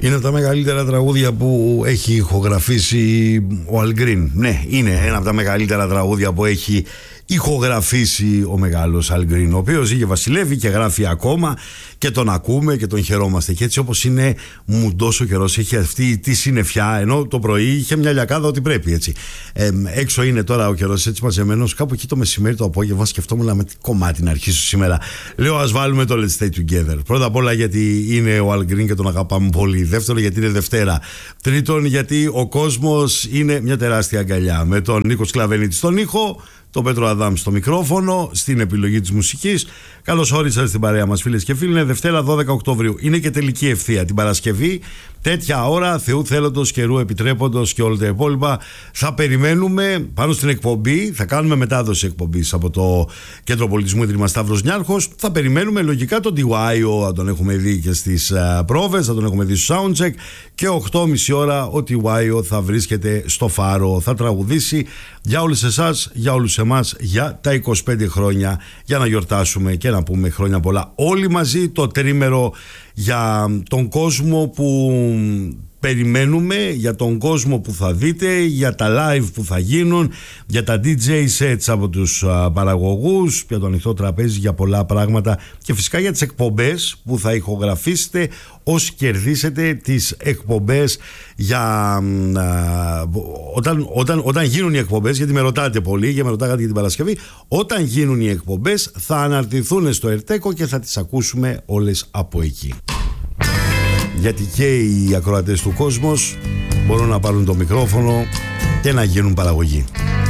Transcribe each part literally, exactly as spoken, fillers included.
Είναι από τα μεγαλύτερα τραγούδια που έχει ηχογραφήσει ο Al Green. Ναι, είναι ένα από τα μεγαλύτερα τραγούδια που έχει ηχογραφήσει ο μεγάλος Al Green, ο οποίος είχε βασιλεύει και γράφει ακόμα και τον ακούμε και τον χαιρόμαστε. Και έτσι όπως είναι μουντός ο καιρός, έχει αυτή τη συννεφιά, ενώ το πρωί είχε μια λιακάδα ότι πρέπει, έτσι. Ε, έξω είναι τώρα ο καιρός έτσι μαζεμένος, κάπου εκεί το μεσημέρι, το απόγευμα σκεφτόμουν με τι κομμάτι να αρχίσω σήμερα. Λέω ας βάλουμε το Let's Stay Together. Πρώτα απ' όλα γιατί είναι ο Al Green και τον αγαπάμε πολύ. Δεύτερον γιατί είναι Δευτέρα. Τρίτον γιατί ο κόσμος είναι μια τεράστια αγκαλιά. Με τον Νίκο Σκλαβενίτη στον ήχο, τον Πέτρο Αδάμ στο μικρόφωνο, στην επιλογή της μουσικής. Καλώς όρισατε στην παρέα μας, φίλες και φίλοι. Είναι Δευτέρα δώδεκα Οκτωβρίου. Είναι και τελική ευθεία. Την Παρασκευή, τέτοια ώρα, Θεού θέλοντος, καιρού επιτρέποντος και όλα τα υπόλοιπα, θα περιμένουμε πάνω στην εκπομπή. Θα κάνουμε μετάδοση εκπομπής από το Κέντρο Πολιτισμού Ίδρυμα Σταύρος Νιάρχος. Θα περιμένουμε λογικά τον Τιουάιο, θα τον έχουμε δει και στις uh, πρόβες, θα τον έχουμε δει στο soundcheck. Και οκτώ και μισή ώρα ο Τιουάιο θα βρίσκεται στο Φάρο. Θα τραγουδήσει για όλους εσάς, για όλους εμάς, για τα είκοσι πέντε χρόνια, για να γιορτάσουμε και να πούμε χρόνια πολλά όλοι μαζί, το τρίμερο για τον κόσμο που περιμένουμε, για τον κόσμο που θα δείτε, για τα live που θα γίνουν, για τα ντι τζέι sets από τους α, παραγωγούς, για το ανοιχτό τραπέζι, για πολλά πράγματα και φυσικά για τις εκπομπές που θα ηχογραφήσετε όσοι κερδίσετε τις εκπομπές για α, όταν, όταν, όταν γίνουν οι εκπομπές, γιατί με ρωτάτε πολύ και με ρωτάγατε για την Παρασκευή, όταν γίνουν οι εκπομπές θα αναρτηθούν στο Ερτέκο και θα τις ακούσουμε όλες από εκεί. Γιατί και οι ακροατές του κόσμος μπορούν να πάρουν το μικρόφωνο και να γίνουν παραγωγή.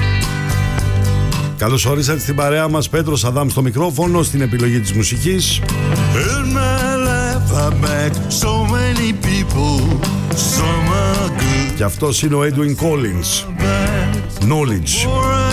Καλώς όρισατε στην παρέα μας, Πέτρος Αδάμ στο μικρόφωνο, στην επιλογή της μουσικής. Και αυτός είναι ο Edwin Collins, Knowledge.